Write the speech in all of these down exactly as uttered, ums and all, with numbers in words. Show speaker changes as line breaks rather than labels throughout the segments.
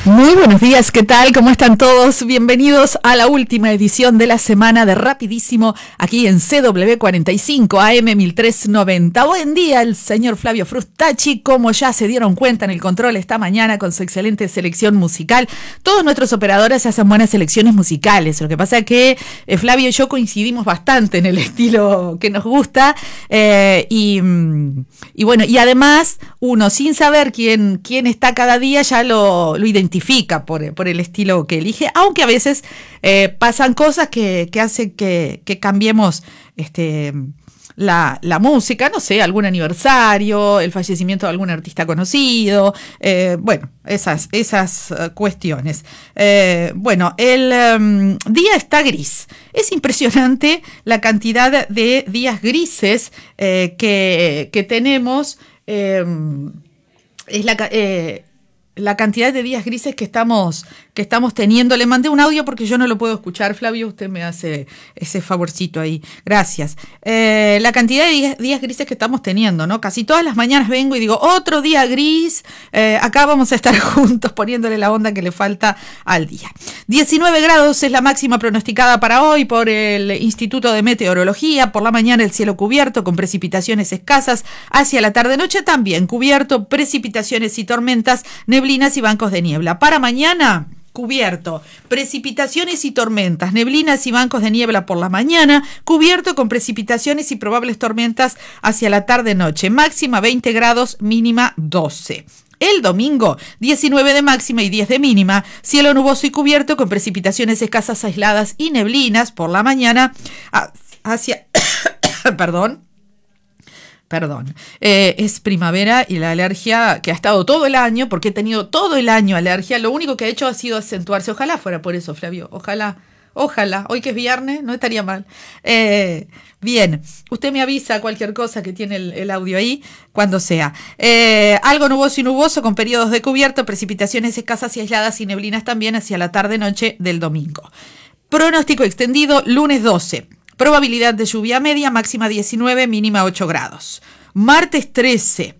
Muy buenos días, ¿qué tal? ¿Cómo están todos? Bienvenidos a la última edición de la semana de Rapidísimo aquí en C W cuarenta y cinco A M mil trescientos noventa. Buen día, el señor Flavio Frustacchi, como ya se dieron cuenta en el control esta mañana con su excelente selección musical. Todos nuestros operadores hacen buenas selecciones musicales. Lo que pasa es que eh, Flavio y yo coincidimos bastante en el estilo que nos gusta eh, y, y bueno, y además uno sin saber quién, quién está cada día ya lo, lo identifica por, por el estilo que elige, aunque a veces eh, pasan cosas que, que hacen que, que cambiemos este, la, la música, no sé, algún aniversario, el fallecimiento de algún artista conocido, eh, bueno, esas, esas uh, cuestiones. Eh, bueno, el um, día está gris. Es impresionante la cantidad de días grises eh, que, que tenemos. Eh, es la... Eh, la cantidad de días grises que estamos, que estamos teniendo. Le mandé un audio porque yo no lo puedo escuchar, Flavio, usted me hace ese favorcito ahí. Gracias. Eh, la cantidad de días, días grises que estamos teniendo, ¿no? Casi todas las mañanas vengo y digo, otro día gris, eh, acá vamos a estar juntos poniéndole la onda que le falta al día. diecinueve grados es la máxima pronosticada para hoy por el Instituto de Meteorología. Por la mañana el cielo cubierto con precipitaciones escasas. Hacia la tarde-noche también cubierto, precipitaciones y tormentas, neblinas y bancos de niebla. Para mañana, cubierto, precipitaciones y tormentas, neblinas y bancos de niebla por la mañana, cubierto con precipitaciones y probables tormentas hacia la tarde-noche. Máxima veinte grados, mínima doce. El domingo, diecinueve de máxima y diez de mínima, cielo nuboso y cubierto con precipitaciones escasas aisladas y neblinas por la mañana hacia... perdón. Perdón, eh, es primavera y la alergia que ha estado todo el año, porque he tenido todo el año alergia, lo único que ha hecho ha sido acentuarse. Ojalá fuera por eso, Flavio, ojalá, ojalá. Hoy que es viernes, no estaría mal. Eh, bien, usted me avisa cualquier cosa que tiene el, el audio ahí, cuando sea. Eh, algo nuboso y nuboso con periodos de cubierto, precipitaciones escasas y aisladas y neblinas también hacia la tarde-noche del domingo. Pronóstico extendido, lunes doce. Probabilidad de lluvia media, máxima diecinueve, mínima ocho grados. Martes trece,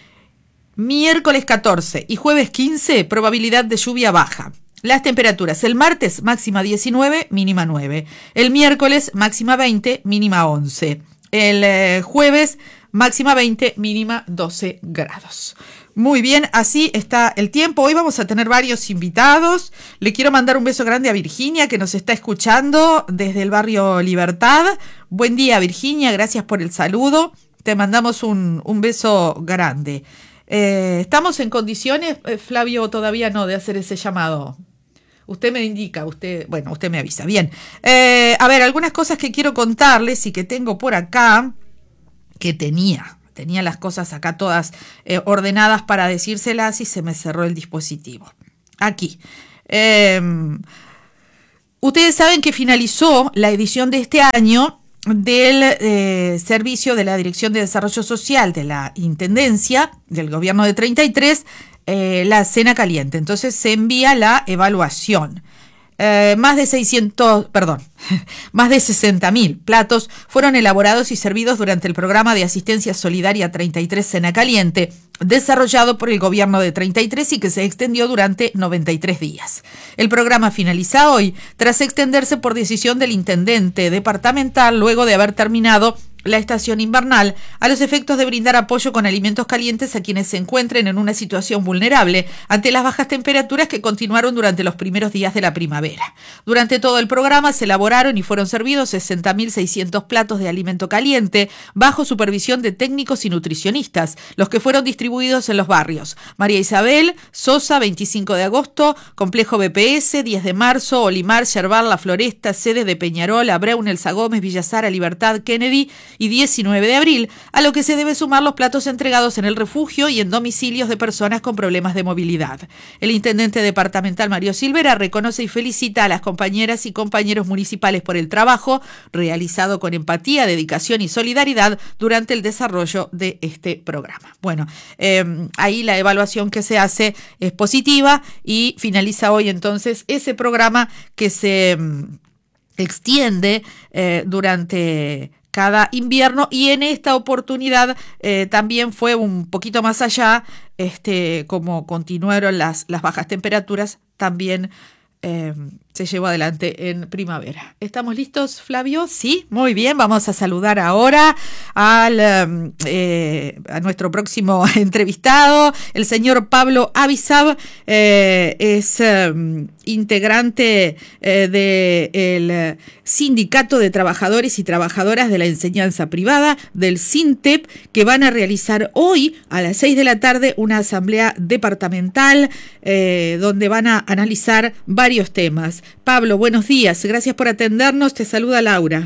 miércoles catorce y jueves quince, probabilidad de lluvia baja. Las temperaturas, el martes máxima diecinueve, mínima nueve. El miércoles máxima veinte, mínima once. El eh, jueves máxima veinte, mínima doce grados. Muy bien, así está el tiempo. Hoy vamos a tener varios invitados. Le quiero mandar un beso grande a Virginia, que nos está escuchando desde el barrio Libertad. Buen día, Virginia, gracias por el saludo. Te mandamos un, un beso grande. Eh, ¿Estamos en condiciones, eh, Flavio, todavía no, de hacer ese llamado? Usted me indica, usted, bueno, usted me avisa. Bien, eh, a ver, algunas cosas que quiero contarles y que tengo por acá, que tenía... Tenía las cosas acá todas eh, ordenadas para decírselas y se me cerró el dispositivo. Aquí. Eh, ustedes saben que finalizó la edición de este año del eh, servicio de la Dirección de Desarrollo Social de la Intendencia del Gobierno de treinta y tres, eh, la cena caliente. Entonces se envía la evaluación. Eh, más de seiscientos, perdón, más de sesenta mil platos fueron elaborados y servidos durante el programa de asistencia solidaria treinta y tres Cena Caliente, desarrollado por el gobierno de treinta y tres y que se extendió durante noventa y tres días. El programa finaliza hoy, tras extenderse por decisión del intendente departamental luego de haber terminado la estación invernal, a los efectos de brindar apoyo con alimentos calientes a quienes se encuentren en una situación vulnerable ante las bajas temperaturas que continuaron durante los primeros días de la primavera. Durante todo el programa se elaboraron y fueron servidos sesenta mil seiscientos platos de alimento caliente bajo supervisión de técnicos y nutricionistas, los que fueron distribuidos en los barrios María Isabel, Sosa, veinticinco de agosto, Complejo B P S, diez de marzo, Olimar, Yerbal, La Floresta, Sede de Peñarol, Abreu, Elsa Gómez, Villa Sara, Libertad, Kennedy y diecinueve de abril, a lo que se debe sumar los platos entregados en el refugio y en domicilios de personas con problemas de movilidad. El intendente departamental Mario Silvera reconoce y felicita a las compañeras y compañeros municipales por el trabajo realizado con empatía, dedicación y solidaridad durante el desarrollo de este programa. Bueno, eh, ahí la evaluación que se hace es positiva y finaliza hoy entonces ese programa que se um, extiende eh, durante cada invierno y en esta oportunidad eh, también fue un poquito más allá este, como continuaron las, las bajas temperaturas, también eh, se llevó adelante en primavera. ¿Estamos listos, Flavio? Sí, muy bien. Vamos a saludar ahora al, eh, a nuestro próximo entrevistado, el señor Pablo Avisab, eh, es eh, integrante eh, del Sindicato de Trabajadores y Trabajadoras de la Enseñanza Privada, del SINTEP, que van a realizar hoy a las seis de la tarde una asamblea departamental eh, donde van a analizar varios temas. Pablo, buenos días, gracias por atendernos, te saluda Laura.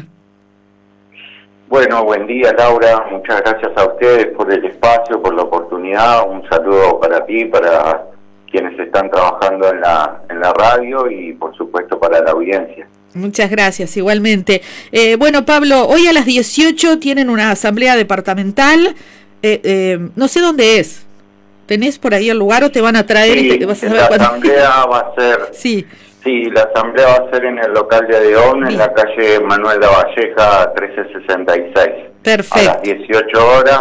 Bueno, buen día Laura, muchas gracias a ustedes por el espacio, por la oportunidad, un saludo para ti, para quienes están trabajando en la, en la radio y por supuesto para la audiencia.
Muchas gracias, igualmente. Eh, bueno, Pablo, hoy a las dieciocho tienen una asamblea departamental, eh, eh, no sé dónde es, ¿tenés por ahí el lugar o te van a traer?
Sí,
y te vas a saber
la
cuándo...
asamblea va a ser...
Sí.
Sí, la asamblea va a ser en el local de Adeón, bien, en la calle Manuel de Valleja, trece sesenta y seis.
Perfecto.
A las dieciocho horas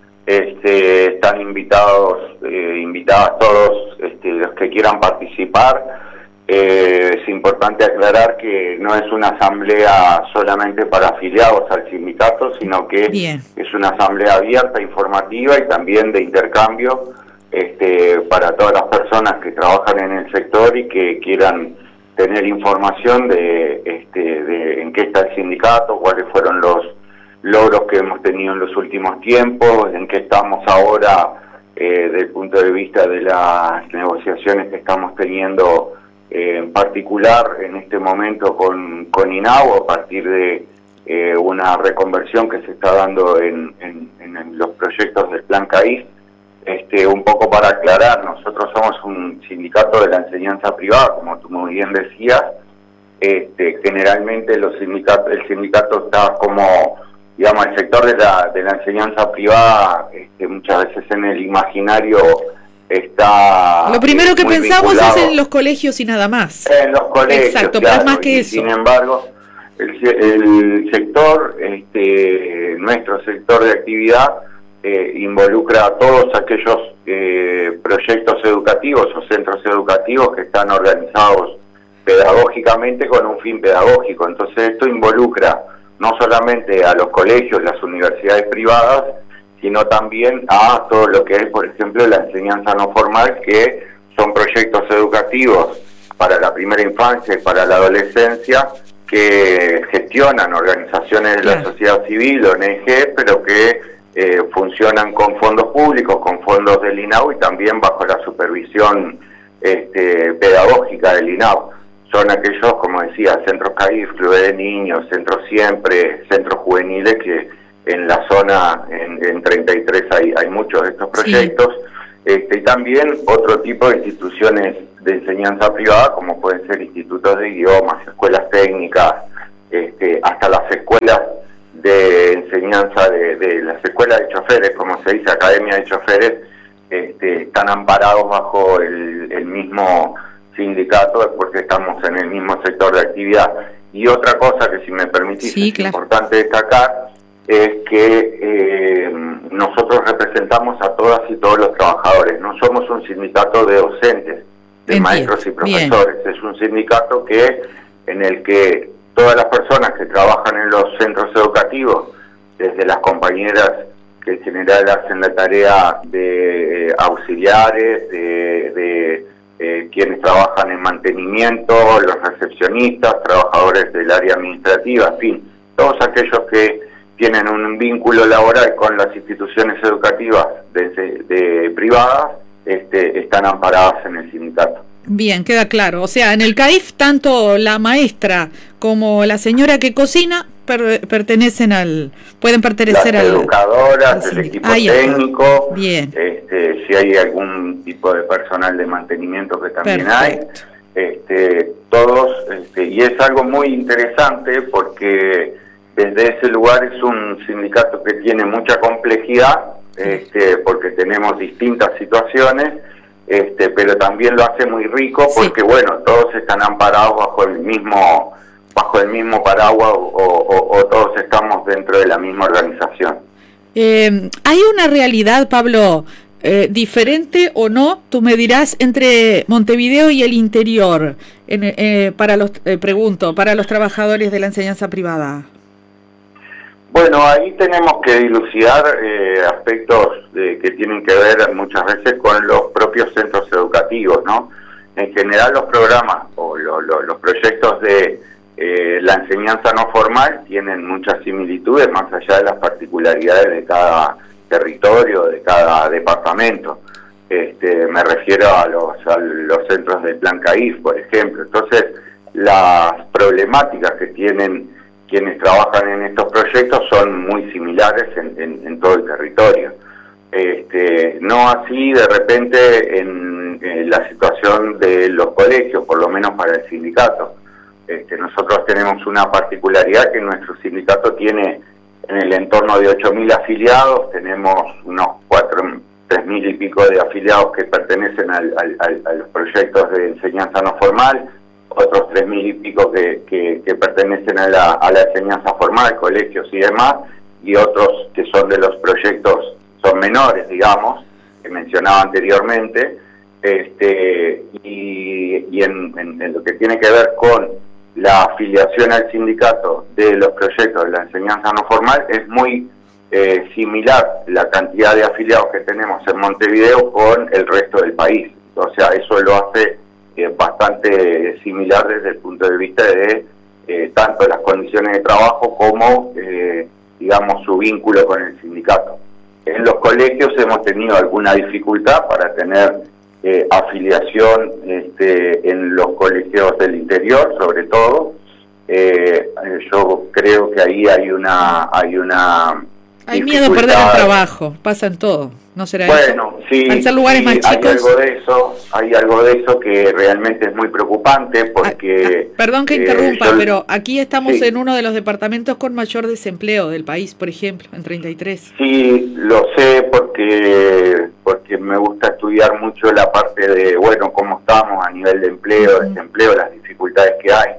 este, están invitados, eh, invitadas todos este, los que quieran participar. Eh, es importante aclarar que no es una asamblea solamente para afiliados al sindicato, sino que bien, es una asamblea abierta, informativa y también de intercambio este, para todas las personas que trabajan en el sector y que quieran tener información de, este, de en qué está el sindicato, cuáles fueron los logros que hemos tenido en los últimos tiempos, en qué estamos ahora eh, desde el punto de vista de las negociaciones que estamos teniendo eh, en particular en este momento con, con INAU a partir de eh, una reconversión que se está dando en, en, en los proyectos del Plan CAIF. Este, un poco para aclarar, nosotros somos un sindicato de la enseñanza privada, como tú muy bien decías. Este, generalmente los sindicatos, el sindicato está como, digamos, el sector de la, de la enseñanza privada, este, muchas veces en el imaginario está...
Lo primero que pensamos
vinculado,
es en los colegios y nada más.
En los colegios,
exacto,
claro,
pero es más que
y
eso.
Sin embargo, el, el sector, este, nuestro sector de actividad, Eh, involucra a todos aquellos eh, proyectos educativos o centros educativos que están organizados pedagógicamente con un fin pedagógico. Entonces esto involucra no solamente a los colegios, las universidades privadas, sino también a todo lo que es, por ejemplo, la enseñanza no formal, que son proyectos educativos para la primera infancia y para la adolescencia que gestionan organizaciones de la sociedad civil, O N G, pero que Eh, funcionan con fondos públicos, con fondos del INAU y también bajo la supervisión este, pedagógica del INAU. Son aquellos, como decía, centros CAIF, clubes de niños, centros siempre, centros juveniles, que en la zona, en, en treinta y tres hay, hay muchos de estos proyectos, sí. este, y también otro tipo de instituciones de enseñanza privada, como pueden ser institutos de idiomas, escuelas técnicas, este, hasta las escuelas de enseñanza de, de las escuelas de choferes, como se dice, academia de choferes, este, están amparados bajo el, el mismo sindicato porque estamos en el mismo sector de actividad. Y otra cosa que, si me permitís, sí, es claro. importante destacar, es que eh, nosotros representamos a todas y todos los trabajadores. No somos un sindicato de docentes, de Entiendo. maestros y profesores. Bien. Es un sindicato que en el que todas las personas que trabajan en los centros educativos, desde las compañeras que en general hacen la tarea de eh, auxiliares, de, de eh, quienes trabajan en mantenimiento, los recepcionistas, trabajadores del área administrativa, en fin, todos aquellos que tienen un vínculo laboral con las instituciones educativas de, de, de privadas, este, están amparadas en el sindicato.
Bien, queda claro. O sea, en el CAIF, tanto la maestra como la señora que cocina per, pertenecen al, pueden pertenecer
Las
al...
educadoras, al el equipo Ahí técnico,
Bien.
Este, si hay algún tipo de personal de mantenimiento que también Perfecto. hay, este, todos, este, y es algo muy interesante porque desde ese lugar es un sindicato que tiene mucha complejidad, este, porque tenemos distintas situaciones, Este, pero también lo hace muy rico porque, sí. bueno, todos están amparados bajo el mismo bajo el mismo paraguas o, o, o todos estamos dentro de la misma organización.
Eh, hay una realidad, Pablo, eh, diferente o no, tú me dirás, entre Montevideo y el interior, en, eh, para los, eh, pregunto, para los trabajadores de la enseñanza privada?
Bueno, ahí tenemos que dilucidar eh, aspectos de, que tienen que ver muchas veces con los propios centros educativos, ¿no? En general los programas o lo, lo, los proyectos de eh, la enseñanza no formal tienen muchas similitudes más allá de las particularidades de cada territorio, de cada departamento. Este, me refiero a los, a los centros del Plan CAIF, por ejemplo. Entonces, las problemáticas que tienen quienes trabajan en estos proyectos son muy similares en, en, en todo el territorio. Este, no así de repente en, en la situación de los colegios, por lo menos para el sindicato. Este, nosotros tenemos una particularidad que nuestro sindicato tiene en el entorno de ocho mil afiliados, tenemos unos cuatro, tres mil y pico de afiliados que pertenecen al, al, al, a los proyectos de enseñanza no formal, otros tres mil y pico que, que, que pertenecen a la, a la enseñanza formal, colegios y demás, y otros que son de los proyectos, son menores, digamos, que mencionaba anteriormente, este, y, y en, en, en lo que tiene que ver con la afiliación al sindicato de los proyectos de la enseñanza no formal, es muy eh, similar la cantidad de afiliados que tenemos en Montevideo con el resto del país. O sea, eso lo hace eh, bastante similar desde el punto de vista de eh, tanto las condiciones de trabajo como, eh, digamos, su vínculo con el sindicato. En los colegios hemos tenido alguna dificultad para tener eh, afiliación este, en los colegios del interior, sobre todo. Eh, yo creo que ahí hay una hay una
hay miedo a perder el trabajo, pasa en todo, ¿no será
bueno,
eso?
Bueno, sí,
al ser lugares
sí,
más chicos.
Hay algo de eso, hay algo de eso que realmente es muy preocupante porque...
Ah, perdón que interrumpa, eh, yo, pero aquí estamos
sí.
en uno de los departamentos con mayor desempleo del país, por ejemplo, en treinta y tres.
Sí, lo sé porque porque me gusta estudiar mucho la parte de, bueno, cómo estamos a nivel de empleo, uh-huh. desempleo, las dificultades que hay.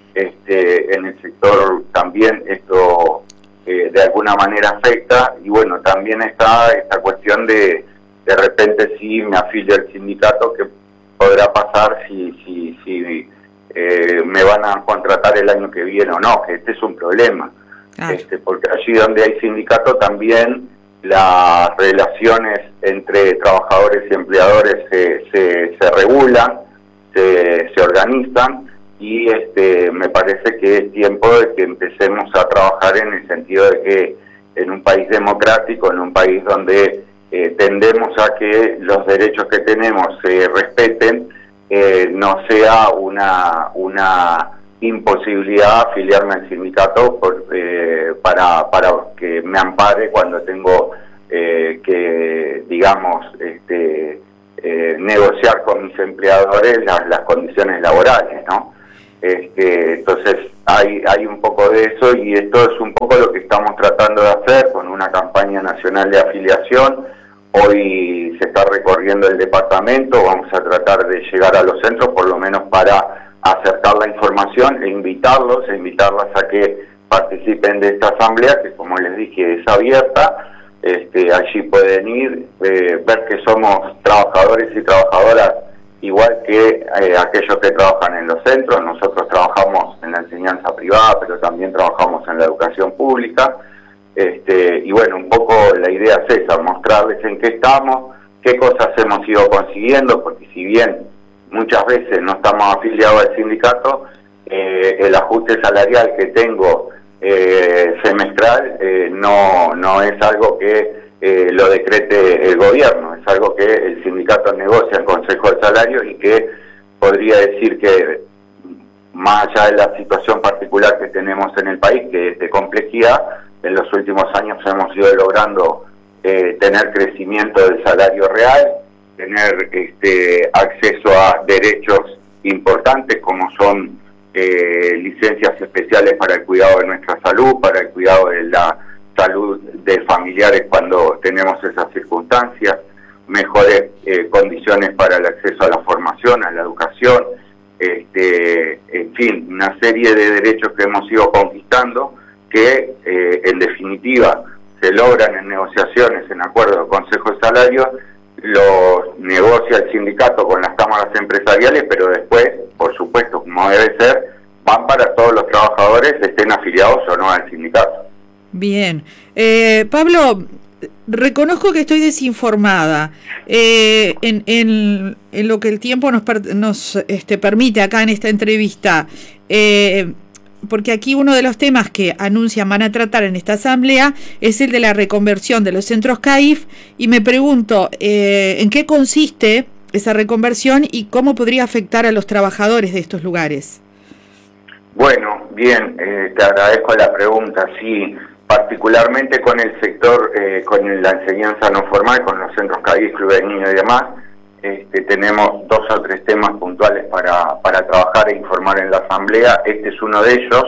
Este, en el sector también esto eh, de alguna manera afecta, y bueno, también está esta cuestión de de repente si me afilio al sindicato, ¿qué podrá pasar si si, si eh, me van a contratar el año que viene o no? Que este es un problema, ah. este, porque allí donde hay sindicato también las relaciones entre trabajadores y empleadores se, se, se regulan, se, se organizan, y este me parece que es tiempo de que empecemos a trabajar en el sentido de que en un país democrático, en un país donde eh, tendemos a que los derechos que tenemos se respeten, eh, no sea una una imposibilidad afiliarme al sindicato por, eh, para para que me ampare cuando tengo eh, que, digamos, este eh, negociar con mis empleadores las, las condiciones laborales, ¿no? Este, entonces hay hay un poco de eso, y esto es un poco lo que estamos tratando de hacer con una campaña nacional de afiliación. Hoy se está recorriendo el departamento, vamos a tratar de llegar a los centros por lo menos para acercar la información e invitarlos, e invitarlas a que participen de esta asamblea, que como les dije es abierta. Este, allí pueden ir, eh, ver que somos trabajadores y trabajadoras igual que eh, aquellos que trabajan en los centros. Nosotros trabajamos en la enseñanza privada, pero también trabajamos en la educación pública. Este, y bueno, un poco la idea es esa, mostrarles en qué estamos, qué cosas hemos ido consiguiendo, porque si bien muchas veces no estamos afiliados al sindicato, eh, el ajuste salarial que tengo eh, semestral eh, no, no es algo que Eh, lo decrete el gobierno, es algo que el sindicato negocia en Consejo de Salarios, y que podría decir que, más allá de la situación particular que tenemos en el país, que es de complejidad, en los últimos años hemos ido logrando eh, tener crecimiento del salario real, tener este acceso a derechos importantes como son eh, licencias especiales para el cuidado de nuestra salud, para el cuidado de la salud de familiares cuando tenemos esas circunstancias, mejores eh, condiciones para el acceso a la formación, a la educación, este, en fin, una serie de derechos que hemos ido conquistando, que eh, en definitiva se logran en negociaciones, en acuerdo del Consejo de Salarios, lo negocia el sindicato con las cámaras empresariales, pero después, por supuesto, como debe ser, van para todos los trabajadores, estén afiliados o no al sindicato.
Bien. Eh, Pablo, reconozco que estoy desinformada eh, en, en, en lo que el tiempo nos, per, nos este, permite acá en esta entrevista, eh, porque aquí uno de los temas que anuncian van a tratar en esta asamblea es el de la reconversión de los centros C A I F, y me pregunto eh, en qué consiste esa reconversión y cómo podría afectar a los trabajadores de estos lugares.
Bueno, bien, eh, te agradezco la pregunta. Sí, particularmente con el sector, eh, con la enseñanza no formal, con los centros C A I F, clubes de niños y demás, este, tenemos dos o tres temas puntuales para, para trabajar e informar en la asamblea. Este es uno de ellos.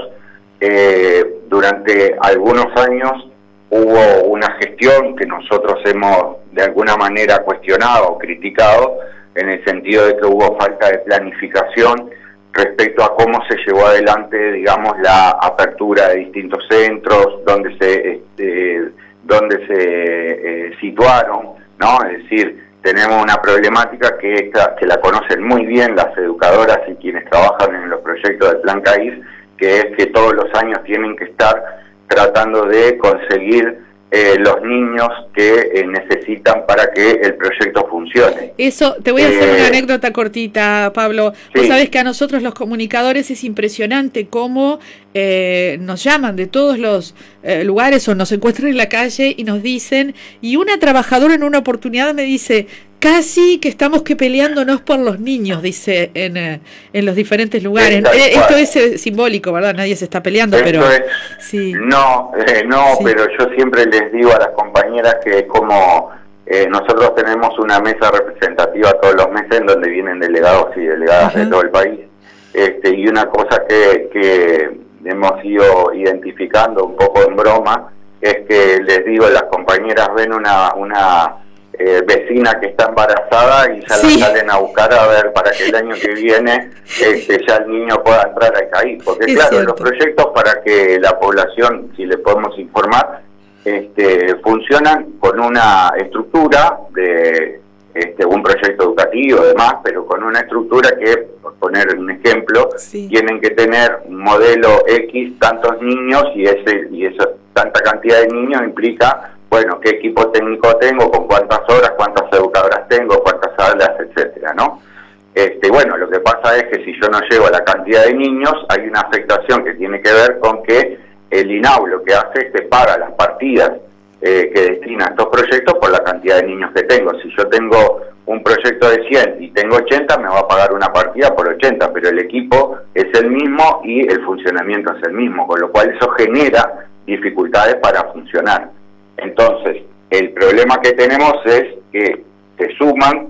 Eh, durante algunos años hubo una gestión que nosotros hemos de alguna manera cuestionado o criticado, en el sentido de que hubo falta de planificación respecto a cómo se llevó adelante, digamos, la apertura de distintos centros, donde se este, donde se eh, situaron, ¿no? Es decir, tenemos una problemática que esta, que la conocen muy bien las educadoras y quienes trabajan en los proyectos del Plan C A I F, que es que todos los años tienen que estar tratando de conseguir Eh, los niños que eh, necesitan para que el proyecto funcione.
Eso, te voy a hacer eh, una anécdota cortita, Pablo. Sí. Vos sabés que a nosotros los comunicadores es impresionante cómo eh, nos llaman de todos los eh, lugares o nos encuentran en la calle y nos dicen, y una trabajadora en una oportunidad me dice, casi que estamos que peleándonos por los niños, dice, en, eh, en los diferentes lugares. Eh, esto es eh, simbólico, ¿verdad? Nadie se está peleando,
esto
pero...
Es,
sí.
No, eh, no, sí. Pero yo siempre les digo a las compañeras que como eh, nosotros tenemos una mesa representativa todos los meses en donde vienen delegados y delegadas Ajá. de todo el país, este, y una cosa que, que hemos ido identificando un poco en broma es que les digo, las compañeras ven una... una Eh, vecina que está embarazada y ya sí. la salen a buscar a ver para que el año que viene este, ya el niño pueda entrar al C A I F, porque es claro, cierto. Los proyectos para que la población, si le podemos informar, este, funcionan con una estructura de este, un proyecto educativo además, pero con una estructura que, por poner un ejemplo, sí. tienen que tener un modelo X, tantos niños, y ese y esa tanta cantidad de niños implica, bueno, qué equipo técnico tengo, con cuántas horas, cuántas educadoras tengo, cuántas aulas, etcétera, ¿no? Este, bueno, lo que pasa es que si yo no llego a la cantidad de niños, hay una afectación que tiene que ver con que el INAU lo que hace es que paga las partidas eh, que destina a estos proyectos por la cantidad de niños que tengo. Si yo tengo un proyecto de cien y tengo ochenta, me va a pagar una partida por ochenta, pero el equipo es el mismo y el funcionamiento es el mismo, con lo cual eso genera dificultades para funcionar. Entonces, el problema que tenemos es que se suman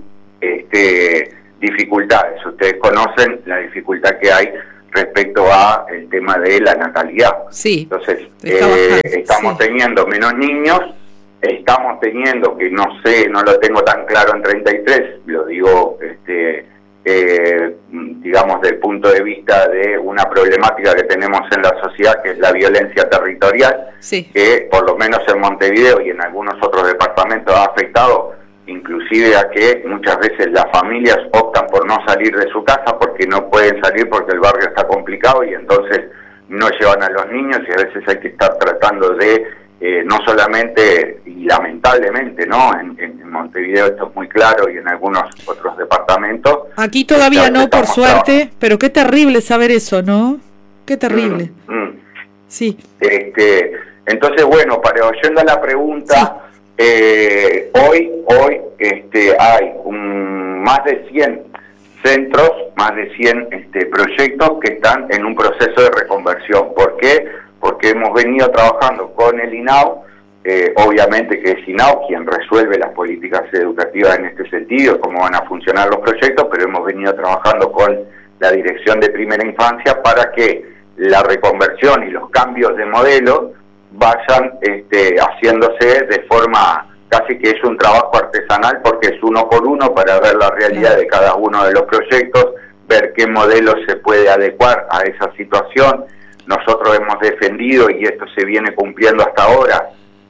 este, dificultades. Ustedes conocen la dificultad que hay respecto a el tema de la natalidad.
Sí.
Entonces, eh, estamos sí. teniendo menos niños, estamos teniendo, que no sé, no lo tengo tan claro en treinta y tres, lo digo, este, eh, digamos, desde el punto de vista de una problemática que tenemos en la sociedad, que es la violencia territorial, sí. que por lo menos en Montevideo y en algunos otros departamentos ha afectado inclusive a que muchas veces las familias optan por no salir de su casa porque no pueden salir porque el barrio está complicado y entonces no llevan a los niños, y a veces hay que estar tratando de Eh, no solamente, y lamentablemente, ¿no? En, en Montevideo esto es muy claro y en algunos otros departamentos.
Aquí todavía no, por suerte, trabajando. Pero qué terrible saber eso, ¿no? Qué terrible.
Mm, mm.
Sí.
Este, entonces, bueno, para oyendo a la pregunta, sí. eh, hoy, hoy este, hay un, más de cien centros, más de cien este, proyectos que están en un proceso de reconversión. ¿Por qué? Porque hemos venido trabajando con el INAU, eh, obviamente que es INAU quien resuelve las políticas educativas en este sentido, cómo van a funcionar los proyectos, pero hemos venido trabajando con la Dirección de Primera Infancia para que la reconversión y los cambios de modelo vayan este, haciéndose de forma, casi que es un trabajo artesanal, porque es uno por uno para ver la realidad de cada uno de los proyectos, ver qué modelo se puede adecuar a esa situación. Nosotros hemos defendido, y esto se viene cumpliendo hasta ahora,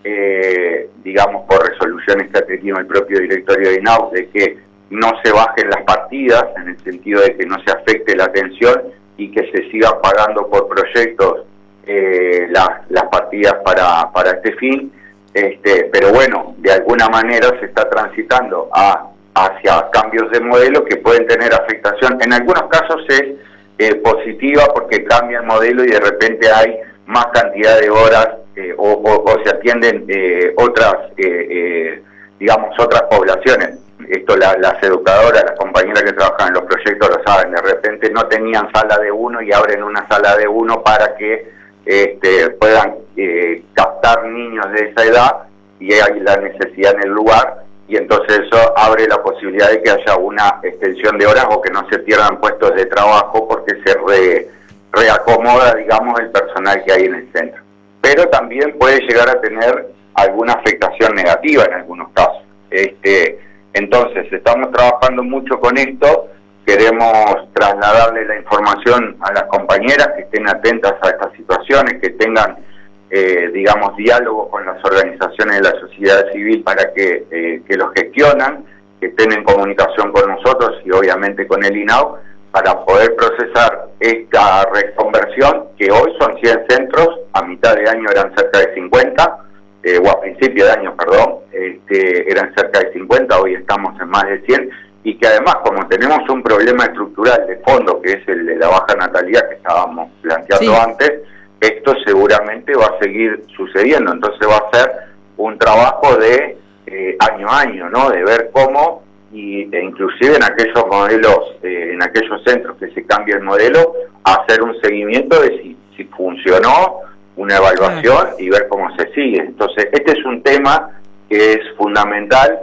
eh, digamos por resoluciones que ha tenido el propio directorio de I N A U, de que no se bajen las partidas, en el sentido de que no se afecte la atención y que se siga pagando por proyectos eh, las, las partidas para, para este fin. Este, pero bueno, de alguna manera se está transitando a, hacia cambios de modelo que pueden tener afectación. En algunos casos es eh, positiva porque cambia el modelo y de repente hay más cantidad de horas eh, o, o, o se atienden eh, otras, eh, eh, digamos, otras poblaciones. Esto la, las educadoras, las compañeras que trabajan en los proyectos lo saben, de repente no tenían sala de uno y abren una sala de uno para que este, puedan eh, captar niños de esa edad y hay la necesidad en el lugar, y entonces eso abre la posibilidad de que haya una extensión de horas o que no se pierdan puestos de trabajo porque se re, reacomoda, digamos, el personal que hay en el centro. Pero también puede llegar a tener alguna afectación negativa en algunos casos. Este, entonces, estamos trabajando mucho con esto. Queremos trasladarle la información a las compañeras que estén atentas a estas situaciones, que tengan, eh, digamos, diálogo con las organizaciones de la sociedad civil para que, eh, que los gestionan, que estén en comunicación con nosotros y obviamente con el I N A U, para poder procesar esta reconversión, que hoy son cien centros, a mitad de año eran cerca de cincuenta, eh, o a principio de año, perdón, este, eran cerca de cincuenta, hoy estamos en más de cien, y que además, como tenemos un problema estructural de fondo, que es el de la baja natalidad que estábamos planteando sí. antes, esto seguramente va a seguir sucediendo. Entonces va a ser un trabajo de eh, año a año, ¿no? De ver cómo, y, e inclusive en aquellos modelos, eh, en aquellos centros que se cambie el modelo, hacer un seguimiento de si, si funcionó, una evaluación y ver cómo se sigue. Entonces, este es un tema que es fundamental,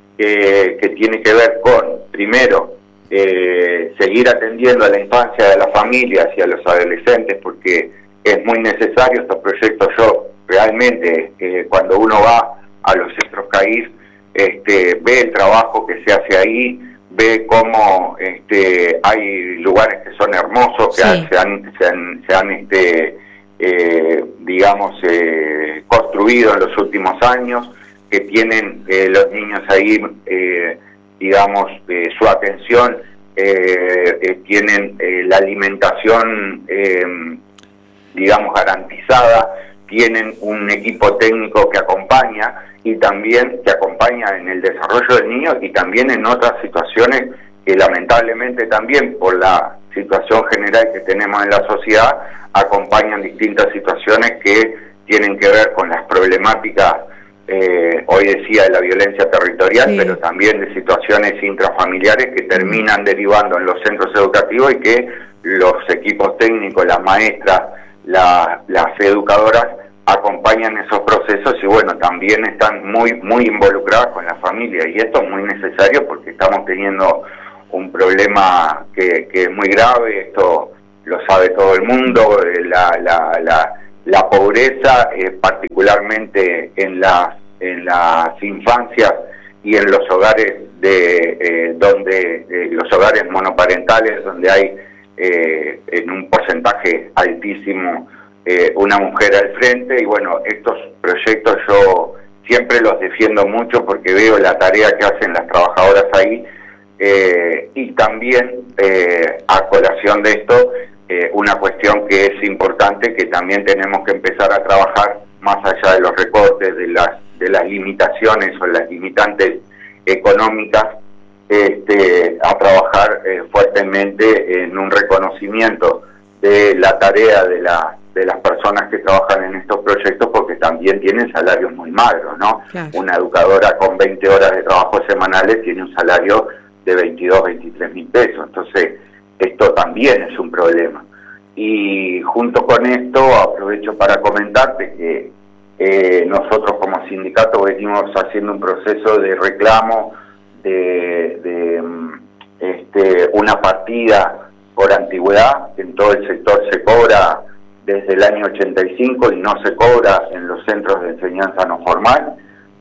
Que, que tiene que ver con, primero, eh, seguir atendiendo a la infancia de las familias y a los adolescentes, porque es muy necesario estos proyectos. Yo realmente, eh, cuando uno va a los centros C A I S, este, ve el trabajo que se hace ahí, ve cómo este, hay lugares que son hermosos, que sí. se han, se han, se han este, eh, digamos, eh, construido en los últimos años, que tienen eh, los niños ahí, eh, digamos, eh, su atención, eh, eh, tienen eh, la alimentación, eh, digamos, garantizada, tienen un equipo técnico que acompaña y también que acompaña en el desarrollo del niño y también en otras situaciones que lamentablemente también por la situación general que tenemos en la sociedad acompañan distintas situaciones que tienen que ver con las problemáticas. Eh, hoy decía de la violencia territorial, sí. pero también de situaciones intrafamiliares que terminan derivando en los centros educativos y que los equipos técnicos, las maestras, la, las educadoras acompañan esos procesos y bueno, también están muy muy involucradas con la familia, y esto es muy necesario porque estamos teniendo un problema que, que es muy grave. Esto lo sabe todo el mundo, la, la, la La pobreza, eh, particularmente en las en las infancias y en los hogares de eh, donde eh, los hogares monoparentales, donde hay eh, en un porcentaje altísimo eh, una mujer al frente. Y bueno, estos proyectos yo siempre los defiendo mucho porque veo la tarea que hacen las trabajadoras ahí, eh, y también eh, a colación de esto, Eh, una cuestión que es importante, que también tenemos que empezar a trabajar más allá de los recortes, de las de las limitaciones o las limitantes económicas, este, a trabajar eh, fuertemente en un reconocimiento de la tarea de, la, de las personas que trabajan en estos proyectos, porque también tienen salarios muy magros, ¿no? Claro. Una educadora con veinte horas de trabajo semanales tiene un salario de veintidós, veintitrés mil pesos, entonces esto también es un problema. Y junto con esto aprovecho para comentarte que eh, nosotros como sindicato venimos haciendo un proceso de reclamo de, de este, una partida por antigüedad. En todo el sector se cobra desde el año ochenta y cinco y no se cobra en los centros de enseñanza no formal.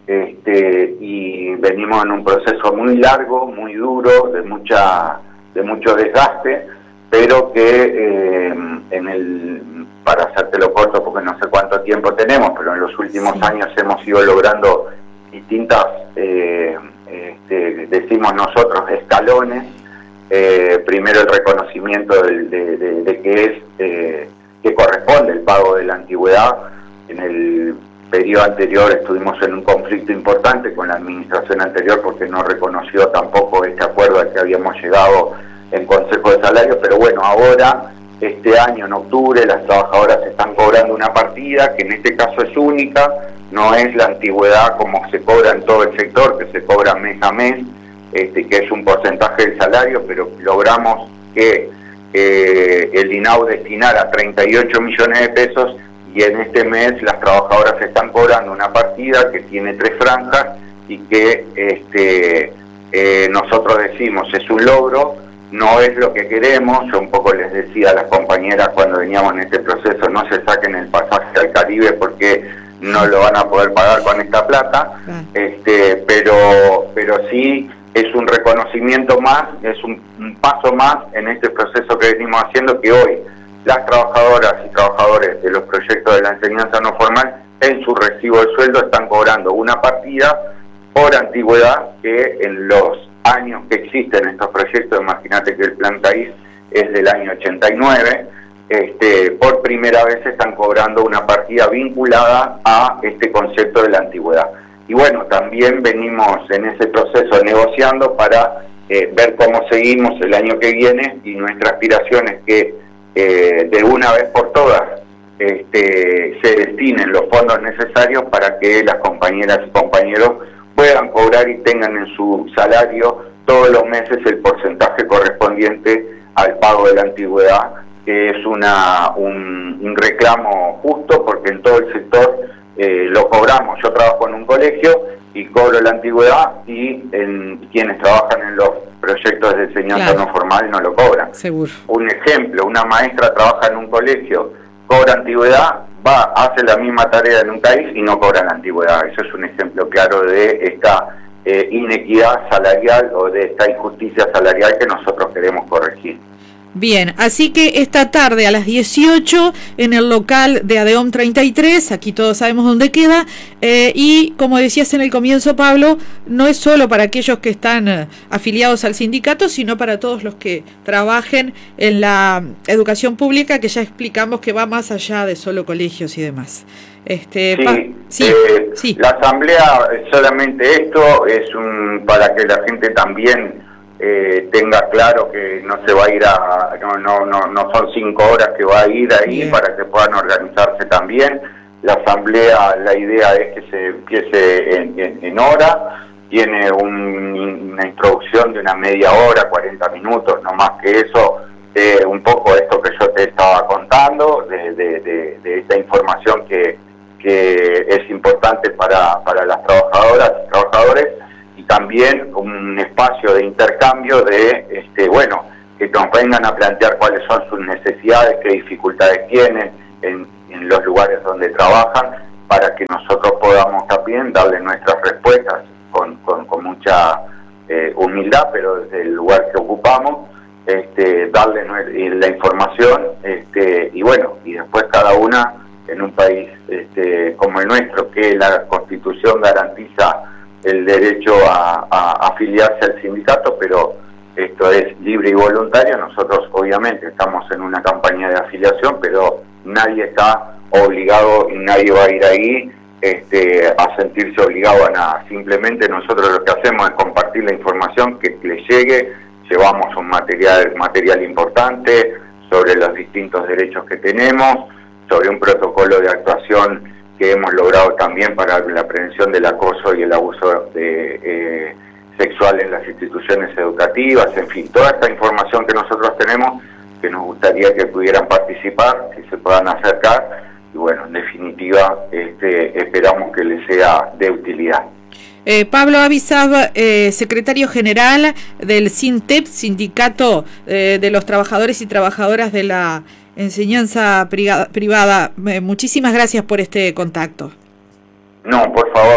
Este, y venimos en un proceso muy largo, muy duro, de mucha de mucho desgaste, pero que eh, en el para hacértelo corto porque no sé cuánto tiempo tenemos, pero en los últimos sí. años hemos ido logrando distintas, eh, este, decimos nosotros, escalones. Eh, primero el reconocimiento de, de, de, de que es eh, que corresponde el pago de la antigüedad. En el periodo anterior estuvimos en un conflicto importante con la administración anterior porque no reconoció tampoco este acuerdo al que habíamos llegado en Consejo de Salario, pero bueno, ahora, este año en octubre, las trabajadoras están cobrando una partida que en este caso es única, no es la antigüedad como se cobra en todo el sector, que se cobra mes a mes, este, que es un porcentaje del salario, pero logramos que eh, el I N A U destinara treinta y ocho millones de pesos y en este mes las trabajadoras están cobrando una partida que tiene tres franjas y que este, eh, nosotros decimos es un logro, no es lo que queremos. Yo un poco les decía a las compañeras cuando veníamos en este proceso, no se saquen el pasaje al Caribe porque no lo van a poder pagar con esta plata, este, pero, pero sí es un reconocimiento más, es un, un paso más en este proceso que venimos haciendo, que hoy las trabajadoras y trabajadores de los proyectos de la enseñanza no formal en su recibo de sueldo están cobrando una partida por antigüedad que en los años que existen estos proyectos, imagínate que el Plan Taís es del año ochenta y nueve, este, por primera vez están cobrando una partida vinculada a este concepto de la antigüedad. Y bueno, también venimos en ese proceso negociando para eh, ver cómo seguimos el año que viene, y nuestra aspiración es que eh, de una vez por todas este, se destinen los fondos necesarios para que las compañeras y compañeros puedan cobrar y tengan en su salario todos los meses el porcentaje correspondiente al pago de la antigüedad, que es una un, un reclamo justo porque en todo el sector eh, lo cobramos. Yo trabajo en un colegio y cobro la antigüedad, y en quienes trabajan en los proyectos de enseñanza claro. no formal no lo cobran.
Seguro.
Un ejemplo, una maestra trabaja en un colegio, cobra antigüedad, va, hace la misma tarea en un país y no cobra la antigüedad. Eso es un ejemplo claro de esta eh, inequidad salarial o de esta injusticia salarial que nosotros queremos corregir.
Bien, así que esta tarde a las dieciocho en el local de ADEOM treinta y tres, aquí todos sabemos dónde queda, eh, y como decías en el comienzo, Pablo, no es solo para aquellos que están eh, afiliados al sindicato, sino para todos los que trabajen en la educación pública, que ya explicamos que va más allá de solo colegios y demás. Este,
sí,
pa- sí,
eh,
sí.
La asamblea, solamente esto, es un para que la gente también Eh, tenga claro que no se va a ir a, no, no, no, no son cinco horas que va a ir ahí. Bien. Para que puedan organizarse también. La asamblea, la idea es que se empiece en, en, en hora, tiene un, una introducción de una media hora, cuarenta minutos, no más que eso, eh, un poco esto que yo te estaba contando, de, de, de, de esta información que, que es importante para, para las trabajadoras y trabajadores, y también un espacio de intercambio de, este, bueno, que nos vengan a plantear cuáles son sus necesidades, qué dificultades tienen en, en los lugares donde trabajan, para que nosotros podamos también darle nuestras respuestas con, con, con mucha eh, humildad, pero desde el lugar que ocupamos, este, darle la información, este, y bueno, y después cada una en un país este, como el nuestro, que la Constitución garantiza el derecho a, a afiliarse al sindicato, pero esto es libre y voluntario. Nosotros obviamente estamos en una campaña de afiliación, pero nadie está obligado y nadie va a ir ahí este, a sentirse obligado a nada. Simplemente nosotros lo que hacemos es compartir la información que les llegue, llevamos un material, material importante sobre los distintos derechos que tenemos, sobre un protocolo de actuación que hemos logrado también para la prevención del acoso y el abuso de, eh, sexual en las instituciones educativas, en fin, toda esta información que nosotros tenemos, que nos gustaría que pudieran participar, que se puedan acercar, y bueno, en definitiva, este, esperamos que les sea de utilidad.
Eh, Pablo Avisab, eh, secretario general del SINTEP, Sindicato eh, de los Trabajadores y Trabajadoras de la Enseñanza Privada. Eh, muchísimas gracias por este contacto.
No, por favor, nos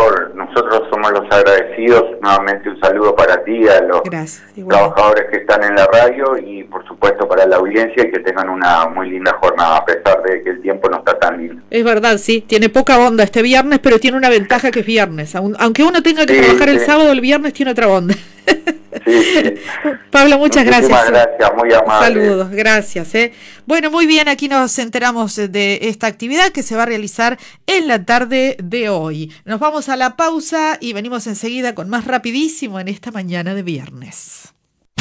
nosotros somos los agradecidos. Nuevamente un saludo para ti, a los Gracias, trabajadores que están en la radio y por supuesto para la audiencia, y que tengan una muy linda jornada a pesar de que el tiempo no está tan lindo.
Es verdad, sí, tiene poca onda este viernes, pero tiene una ventaja que es viernes. Aunque uno tenga que sí, trabajar sí. el sábado, el viernes tiene otra onda. Sí, sí. Pablo, muchas
Muchísimas
gracias.
gracias, muy amable.
Saludos, gracias. ¿eh? Bueno, muy bien, aquí nos enteramos de esta actividad que se va a realizar en la tarde de hoy. Nos vamos a la pausa y venimos enseguida con más Rapidísimo en esta mañana de viernes.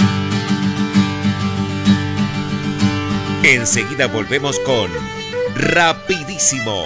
Enseguida volvemos con Rapidísimo.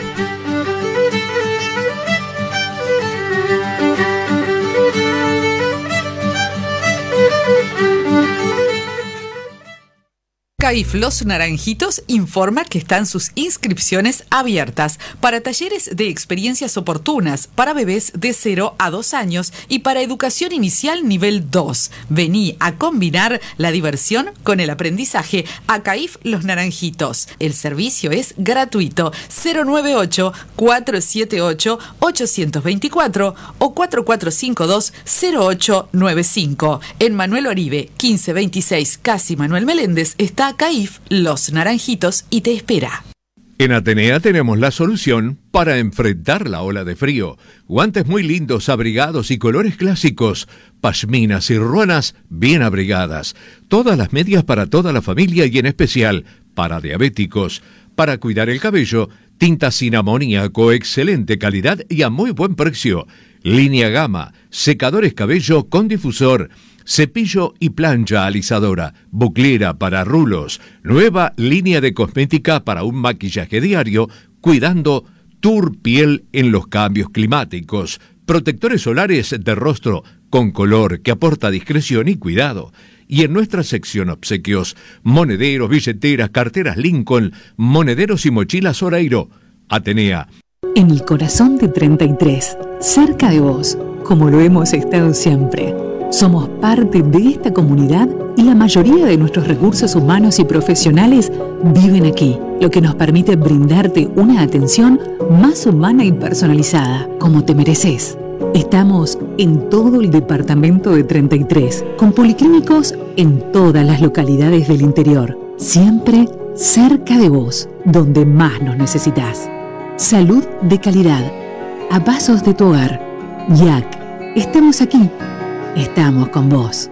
CAIF Los Naranjitos informa que están sus inscripciones abiertas para talleres de experiencias oportunas para bebés de cero a dos años y para educación inicial nivel dos. Vení a combinar la diversión con el aprendizaje a CAIF Los Naranjitos. El servicio es gratuito. cero nueve ocho, cuatro siete ocho, ocho dos cuatro o cuatro cuatro cinco dos, cero ocho nueve cinco. En Manuel Oribe, quince veintiséis, Casi Manuel Meléndez, está CAIF Los Naranjitos y te espera.
En Atenea tenemos la solución para enfrentar la ola de frío. Guantes muy lindos, abrigados y colores clásicos. Pashminas y ruanas bien abrigadas. Todas las medias para toda la familia y en especial para diabéticos. Para cuidar el cabello, tinta sin amoníaco, excelente calidad y a muy buen precio. Línea Gama, secadores cabello con difusor. Cepillo y plancha alisadora, buclera para rulos, nueva línea de cosmética para un maquillaje diario, cuidando tu piel en los cambios climáticos, protectores solares de rostro con color que aporta discreción y cuidado. Y en nuestra sección obsequios, monederos, billeteras, carteras Lincoln, monederos y mochilas Oreiro. Atenea.
En el corazón de treinta y tres, cerca de vos, como lo hemos estado siempre. Somos parte de esta comunidad y la mayoría de nuestros recursos humanos y profesionales viven aquí, lo que nos permite brindarte una atención más humana y personalizada, como te mereces. Estamos en todo el departamento de treinta y tres, con policlínicos en todas las localidades del interior, siempre cerca de vos, donde más nos necesitas. Salud de calidad, a pasos de tu hogar. Y A C, estamos aquí. Estamos con vos.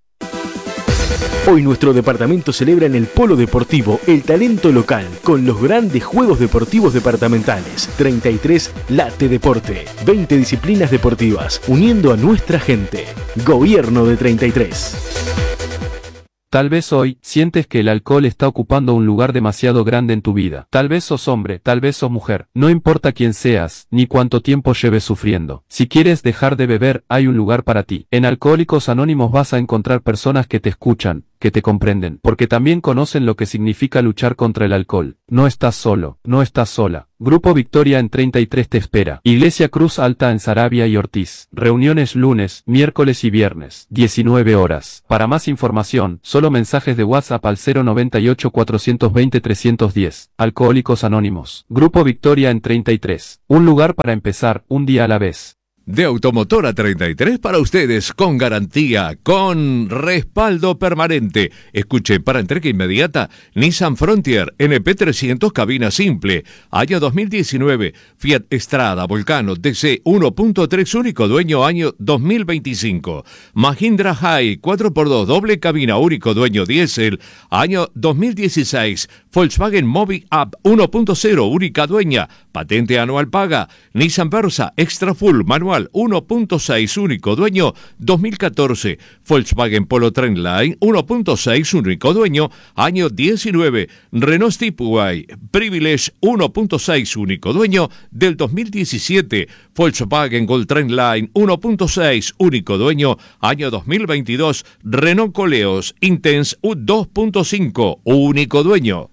Hoy nuestro departamento celebra en el Polo Deportivo el talento local con los grandes Juegos Deportivos Departamentales. treinta y tres Late Deporte. veinte disciplinas deportivas uniendo a nuestra gente. Gobierno de treinta y tres.
Tal vez hoy sientes que el alcohol está ocupando un lugar demasiado grande en tu vida. Tal vez sos hombre, tal vez sos mujer. No importa quién seas, ni cuánto tiempo lleves sufriendo. Si quieres dejar de beber, hay un lugar para ti. En Alcohólicos Anónimos vas a encontrar personas que te escuchan, que te comprenden, porque también conocen lo que significa luchar contra el alcohol. No estás solo, no estás sola. Grupo Victoria en treinta y tres te espera. Iglesia Cruz Alta en Saravia y Ortiz. Reuniones lunes, miércoles y viernes, diecinueve horas. Para más información, solo mensajes de WhatsApp al cero noventa y ocho, cuatrocientos veinte, trescientos diez. Alcohólicos Anónimos. Grupo Victoria en treinta y tres. Un lugar para empezar, un día a la vez.
De Automotora treinta y tres para ustedes, con garantía, con respaldo permanente. Escuchen, para entrega inmediata, Nissan Frontier N P trescientos cabina simple, año dos mil diecinueve, Fiat Strada Volcano D C uno punto tres único dueño año dos mil veinticinco, Mahindra High cuatro por dos doble cabina único dueño diésel, año dos mil dieciséis, Volkswagen Mobi Up uno punto cero única dueña, patente anual paga, Nissan Versa Extra Full manual uno punto seis único dueño dos mil catorce, Volkswagen Polo Trendline uno punto seis único dueño año diecinueve, Renault Stepway Privilege uno punto seis único dueño del dos mil diecisiete, Volkswagen Gold Trendline uno punto seis único dueño año dos mil veintidós, Renault Coleos Intense dos punto cinco único dueño.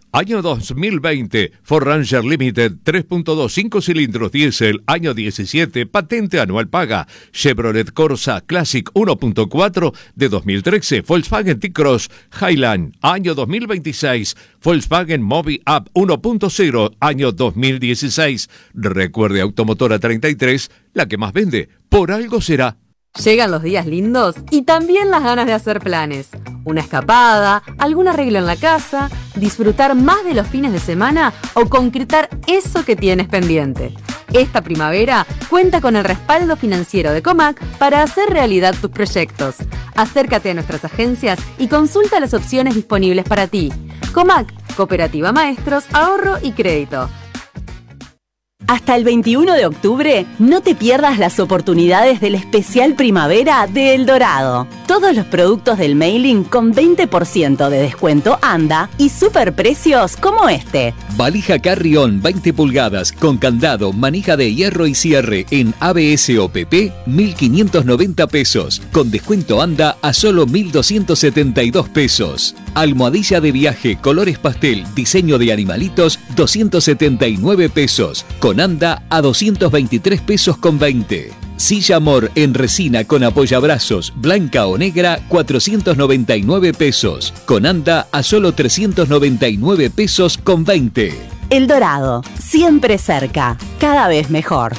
Año dos mil veinte, Ford Ranger Limited tres punto dos, cinco cilindros diésel, año diecisiete, patente anual paga. Chevrolet Corsa Classic uno punto cuatro de dos mil trece, Volkswagen T-Cross Highland, año dos mil veintiséis, Volkswagen Mobi Up uno punto cero, año dos mil dieciséis. Recuerde, Automotora treinta y tres, la que más vende, por algo será.
Llegan los días lindos y también las ganas de hacer planes. Una escapada, algún arreglo en la casa, disfrutar más de los fines de semana o concretar eso que tienes pendiente. Esta primavera cuenta con el respaldo financiero de Comac para hacer realidad tus proyectos. Acércate a nuestras agencias y consulta las opciones disponibles para ti. Comac, Cooperativa Maestros, Ahorro y Crédito.
Hasta el veintiuno de octubre, no te pierdas las oportunidades del especial primavera de El Dorado. Todos los productos del mailing con veinte por ciento de descuento anda y superprecios como este.
Valija Carrión veinte pulgadas con candado, manija de hierro y cierre en A B S o P P, mil quinientos noventa pesos. Con descuento anda a solo mil doscientos setenta y dos pesos. Almohadilla de viaje, colores pastel, diseño de animalitos, doscientos setenta y nueve pesos. Con anda a doscientos veintitrés pesos con veinte. Silla Amor en resina con apoyabrazos, blanca o negra, cuatrocientos noventa y nueve pesos. Con anda a solo trescientos noventa y nueve pesos con veinte.
El Dorado, siempre cerca, cada vez mejor.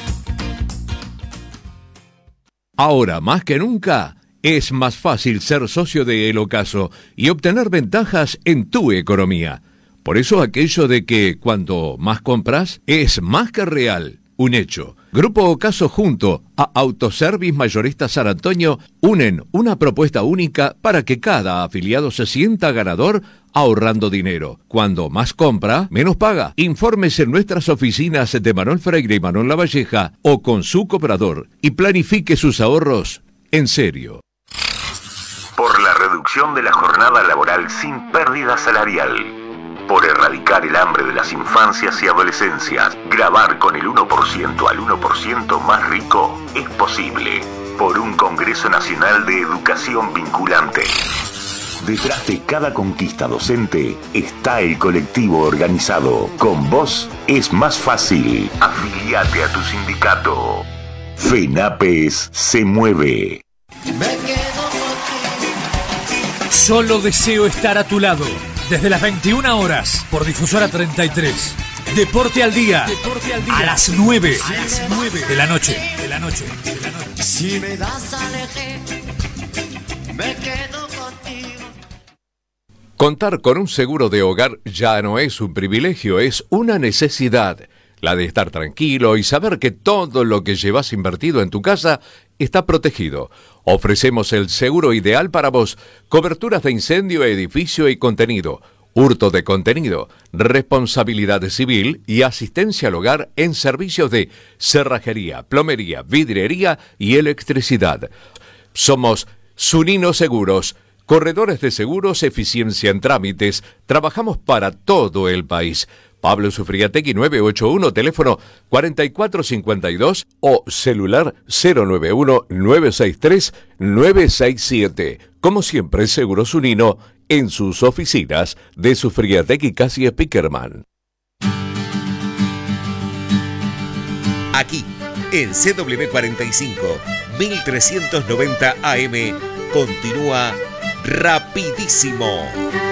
Ahora más que nunca, es más fácil ser socio de El Ocaso y obtener ventajas en tu economía. Por eso aquello de que cuando más compras es más que real, un hecho. Grupo Ocaso junto a Autoservice Mayorista San Antonio unen una propuesta única para que cada afiliado se sienta ganador ahorrando dinero. Cuando más compra, menos paga. Infórmese en nuestras oficinas de Manuel Freire y Manuel Lavalleja o con su cobrador y planifique sus ahorros en serio.
Por la reducción de la jornada laboral sin pérdida salarial. Por erradicar el hambre de las infancias y adolescencias, grabar con el uno por ciento al uno por ciento más rico es posible. Por un Congreso Nacional de Educación Vinculante. Detrás de cada conquista docente está el colectivo organizado. Con vos es más fácil. Afiliate a tu sindicato. FENAPES se mueve.
Solo deseo estar a tu lado. Desde las veintiuna horas, por Difusora treinta y tres. Deporte al día. Deporte al día. A las nueve. A las nueve de la noche. De la noche. De la noche.
Si me das a elegir, me quedo contigo.
Contar con un seguro de hogar ya no es un privilegio, es una necesidad. La de estar tranquilo y saber que todo lo que llevas invertido en tu casa está protegido. Ofrecemos el seguro ideal para vos. Coberturas de incendio, edificio y contenido. Hurto de contenido. Responsabilidad civil y asistencia al hogar en servicios de cerrajería, plomería, vidriería y electricidad. Somos Zunino Seguros. Corredores de seguros, eficiencia en trámites. Trabajamos para todo el país. Pablo Sufriategui nueve ocho uno, teléfono cuarenta y cuatro cincuenta y dos o celular cero nueve uno nueve seis tres nueve seis siete. Como siempre, Seguro Zunino en sus oficinas de Sufriategui Casi Spickerman.
Aquí, en C W cuarenta y cinco, mil trescientos noventa A M, continúa Rapidísimo.